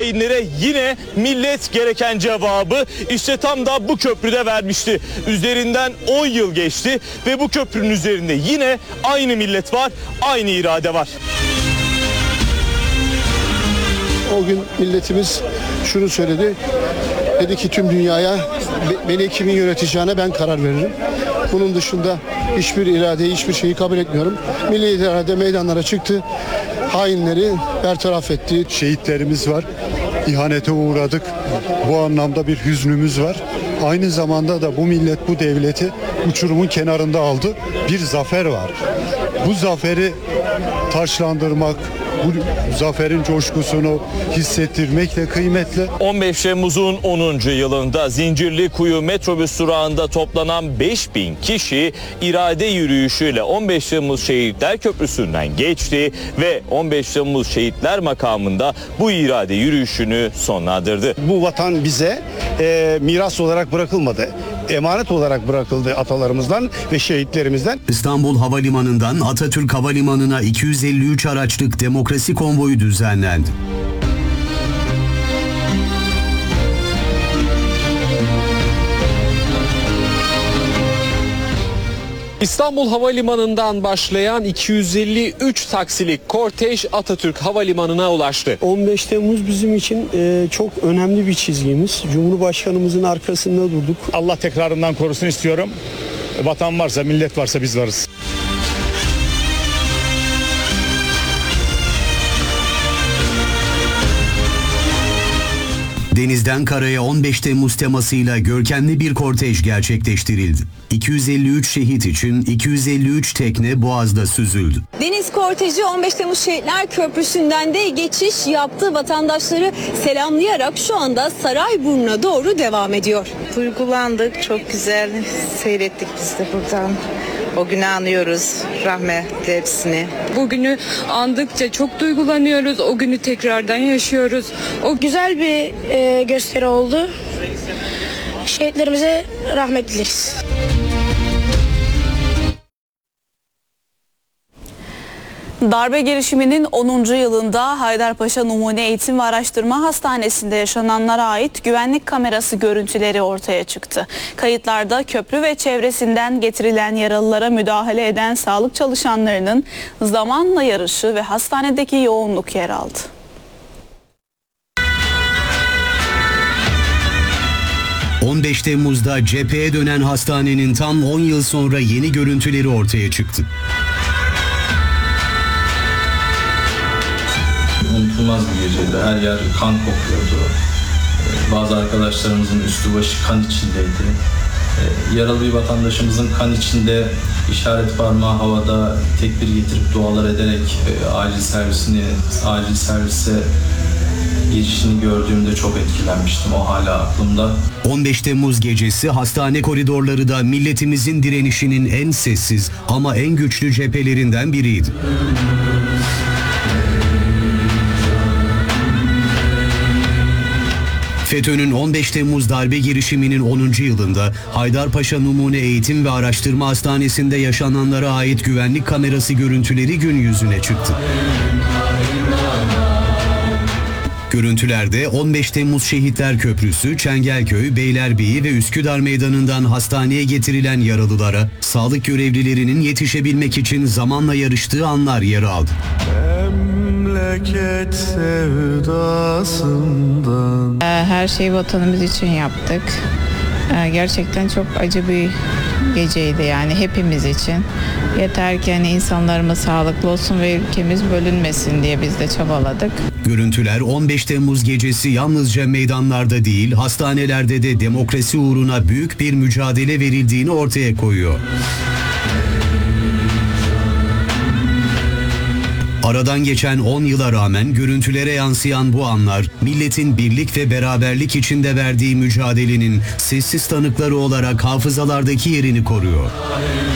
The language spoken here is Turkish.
hainlere yine millet gereken cevabı işte tam da bu köprüde vermişti. Üzerinden 10 yıl geçti ve bu köprünün üzerinde yine aynı millet var, aynı irade var. O gün milletimiz şunu söyledi. Dedi ki tüm dünyaya beni kimin yöneteceğine ben karar veririm. Bunun dışında hiçbir iradeyi, hiçbir şeyi kabul etmiyorum. Milli irade meydanlara çıktı. Hainleri bertaraf etti. Şehitlerimiz var. İhanete uğradık. Bu anlamda bir hüznümüz var. Aynı zamanda da bu millet bu devleti uçurumun kenarında aldı. Bir zafer var. Bu zaferi taçlandırmak, bu zaferin coşkusunu hissettirmek de kıymetli. 15 Temmuz'un 10. yılında Zincirlikuyu metrobüs durağında toplanan 5000 kişi irade yürüyüşüyle 15 Temmuz Şehitler Köprüsü'nden geçti ve 15 Temmuz Şehitler makamında bu irade yürüyüşünü sonlandırdı. Bu vatan bize miras olarak bırakılmadı. Emanet olarak bırakıldı atalarımızdan ve şehitlerimizden. İstanbul Havalimanı'ndan Atatürk Havalimanı'na 253 araçlık demokrasi konvoyu düzenlendi. İstanbul Havalimanı'ndan başlayan 253 taksilik kortej Atatürk Havalimanı'na ulaştı. 15 Temmuz bizim için çok önemli bir çizgimiz. Cumhurbaşkanımızın arkasında durduk. Allah tekrarından korusun istiyorum. Vatan varsa, millet varsa biz varız. Denizden karaya 15 Temmuz temasıyla görkemli bir kortej gerçekleştirildi. 253 şehit için 253 tekne Boğaz'da süzüldü. Deniz korteji 15 Temmuz Şehitler Köprüsü'nden de geçiş yaptı. Vatandaşları selamlayarak şu anda Sarayburnu'na doğru devam ediyor. Duygulandık, çok güzel seyrettik biz de buradan. O günü anıyoruz, rahmetli hepsini. Bugünü andıkça çok duygulanıyoruz, o günü tekrardan yaşıyoruz. O güzel bir gösteri oldu. Şehitlerimize rahmet dileriz. Darbe girişiminin 10. yılında Haydarpaşa Numune Eğitim ve Araştırma Hastanesi'nde yaşananlara ait güvenlik kamerası görüntüleri ortaya çıktı. Kayıtlarda köprü ve çevresinden getirilen yaralılara müdahale eden sağlık çalışanlarının zamanla yarışı ve hastanedeki yoğunluk yer aldı. ...15 Temmuz'da cepheye dönen hastanenin tam 10 yıl sonra yeni görüntüleri ortaya çıktı. Unutulmaz bir geceydi. Her yer kan kokuyordu. Bazı arkadaşlarımızın üstü başı kan içindeydi. Yaralı bir vatandaşımızın kan içinde işaret parmağı havada tekbir getirip dualar ederek acil servise girişini gördüğümde çok etkilenmiştim. O hala aklımda. 15 Temmuz gecesi hastane koridorları da milletimizin direnişinin en sessiz ama en güçlü cephelerinden biriydi. FETÖ'nün 15 Temmuz darbe girişiminin 10. yılında Haydarpaşa Numune Eğitim ve Araştırma Hastanesi'nde yaşananlara ait güvenlik kamerası görüntüleri gün yüzüne çıktı. Görüntülerde 15 Temmuz Şehitler Köprüsü, Çengelköy, Beylerbeyi ve Üsküdar Meydanı'ndan hastaneye getirilen yaralılara sağlık görevlilerinin yetişebilmek için zamanla yarıştığı anlar yer aldı. Memleket sevdasından. Her şeyi vatanımız için yaptık. Gerçekten çok acı bir geceydi yani hepimiz için. Yeter ki hani insanlarımız sağlıklı olsun ve ülkemiz bölünmesin diye biz de çabaladık. Görüntüler 15 Temmuz gecesi yalnızca meydanlarda değil, hastanelerde de demokrasi uğruna büyük bir mücadele verildiğini ortaya koyuyor. Aradan geçen 10 yıla rağmen görüntülere yansıyan bu anlar, milletin birlik ve beraberlik içinde verdiği mücadelenin sessiz tanıkları olarak hafızalardaki yerini koruyor.